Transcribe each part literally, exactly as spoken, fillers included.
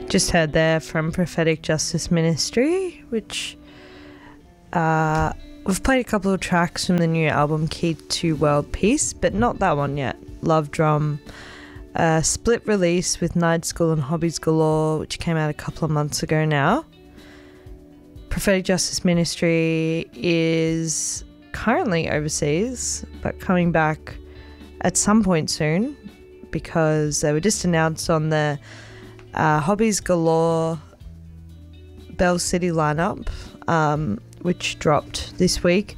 Just heard there from Prophetic Justice Ministry, which uh, we've played a couple of tracks from the new album Key to World Peace, but not that one yet. Love Drum, a split release with Night School and Hobbies Galore, which came out a couple of months ago now. Prophetic Justice Ministry is currently overseas, but coming back at some point soon, because they were just announced on the Uh, Hobbies Galore Bell City lineup, um, which dropped this week.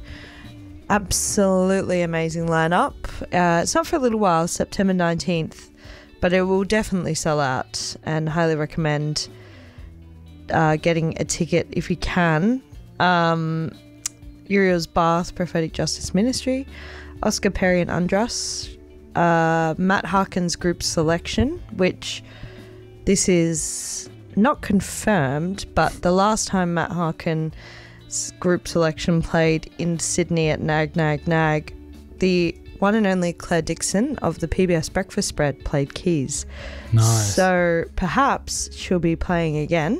Absolutely amazing lineup. Uh, it's not for a little while, September nineteenth, but it will definitely sell out, and highly recommend uh, getting a ticket if you can. Um, Uriel's Bath, Prophetic Justice Ministry, Oscar Perry and Undress, uh, Matt Harkin's group Selection, which this is not confirmed, but the last time Matt Harkin's group Selection played in Sydney at Nag Nag Nag, the one and only Claire Dixon of the P B S Breakfast Spread played keys. Nice. So perhaps she'll be playing again.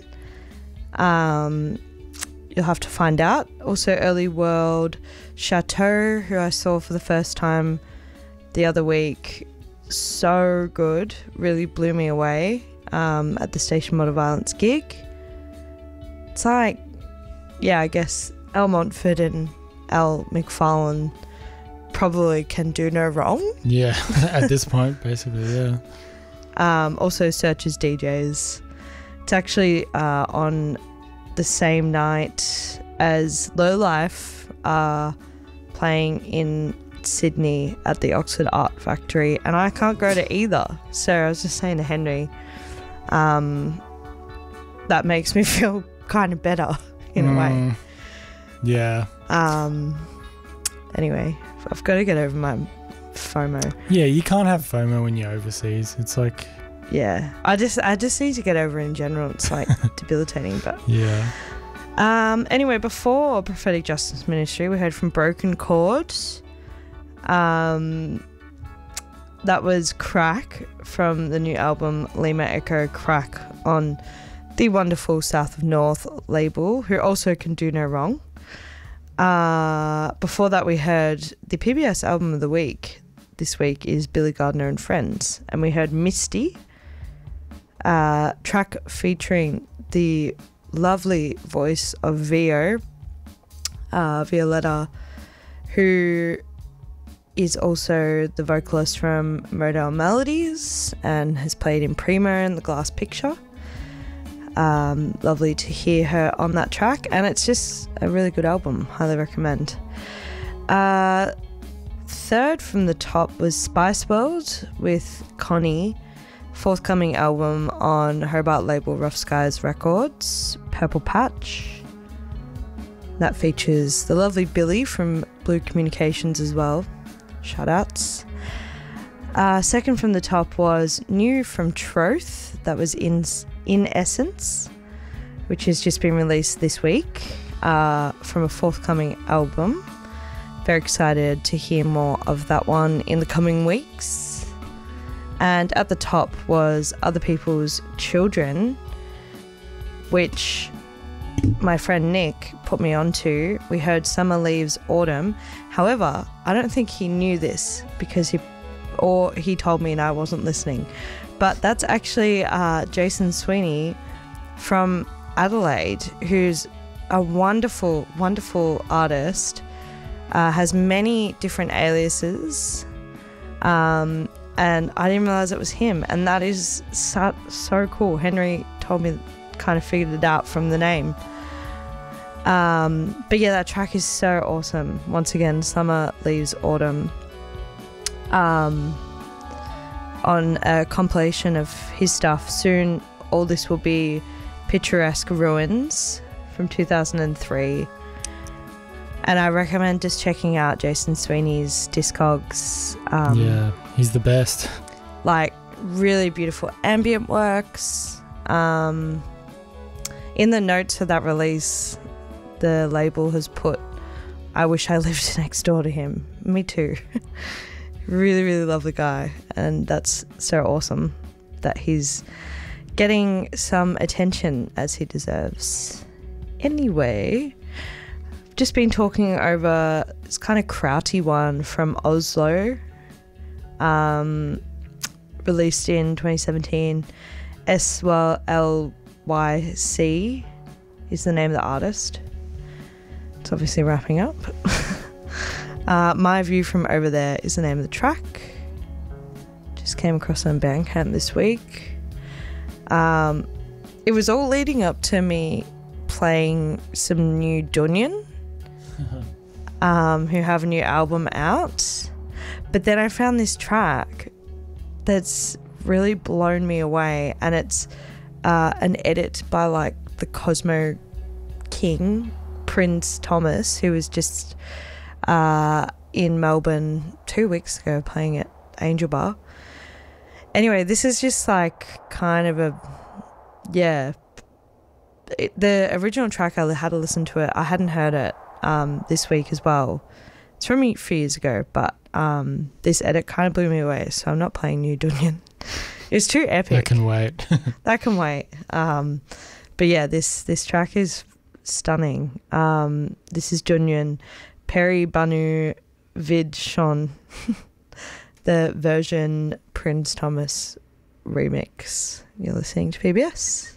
Um, you'll have to find out. Also, Early World Chateau, who I saw for the first time the other week. So good. Really blew me away. Um, at the Station Model Violence gig. It's like, yeah, I guess Elle Montfort and Elle McFarlane probably can do no wrong. Yeah, at this point, basically, yeah. Um, also, Searchers D Js. It's actually uh, on the same night as Low Life are playing in Sydney at the Oxford Art Factory, and I can't go to either. So I was just saying to Henry, Um, that makes me feel kind of better in mm, a way. Yeah. Um, anyway, I've got to get over my FOMO. Yeah, you can't have FOMO when you're overseas. It's like, Yeah, I just I just need to get over it in general. It's like debilitating, but yeah. Um, anyway, before Prophetic Justice Ministry, we heard from Broken Chords. Um, that was Crack from the new album Lima Echo Crack on the wonderful South of North label, who also can do no wrong. Uh, before that, we heard the P B S album of the week. This week is Billy Gardner and Friends, and we heard Misty, uh, track featuring the lovely voice of Vio, uh, Violetta, who is also the vocalist from Modal Melodies and has played in Primo and The Glass Picture. Um, lovely to hear her on that track, and it's just a really good album. Highly recommend. Uh, third from the top was Spice World with Connie, forthcoming album on Hobart label Rough Skies Records, Purple Patch. That features the lovely Billy from Blue Communications as well. Shout outs. Uh, second from the top was new from Troth. That was in in Essence, which has just been released this week uh, from a forthcoming album. Very excited to hear more of that one in the coming weeks. And at the top was Other People's Children, which my friend Nick put me onto. We heard Summer Leaves Autumn. However, I don't think he knew this because he, or he told me and I wasn't listening. But that's actually uh, Jason Sweeney from Adelaide, who's a wonderful, wonderful artist. Uh, has many different aliases. Um, and I didn't realise it was him. And that is so, so cool. Henry told me, kind of figured it out from the name. Um, but yeah, that track is so awesome. Once again, Summer Leaves Autumn. Um, on a compilation of his stuff. Soon, all this will be Picturesque Ruins from two thousand three. And I recommend just checking out Jason Sweeney's Discogs. Um, yeah, he's the best. Like, really beautiful ambient works. Um, in the notes for that release, the label has put, I wish I lived next door to him. Me too. Really, really lovely guy. And that's so awesome that he's getting some attention as he deserves. Anyway, I've just been talking over this kind of krauty one from Oslo, um, released in twenty seventeen. S L Y C is the name of the artist. It's obviously wrapping up. uh, My View from Over There is the name of the track. Just came across on Bandcamp this week. Um, it was all leading up to me playing some new Dunyan, um, who have a new album out. But then I found this track that's really blown me away, and it's uh, an edit by like the Cosmo King, Prince Thomas, who was just uh, in Melbourne two weeks ago playing at Angel Bar. Anyway, this is just like kind of a, yeah, it, the original track, I had to listen to it. I hadn't heard it um, this week as well. It's from a few years ago, but um, this edit kind of blew me away, so I'm not playing new Dunyan. It's too epic. That can wait. That can wait. Um, but yeah, this, this track is stunning. Um, this is Dunyan, Perry Banu Vid Shon. The version Prince Thomas remix. You're listening to P B S.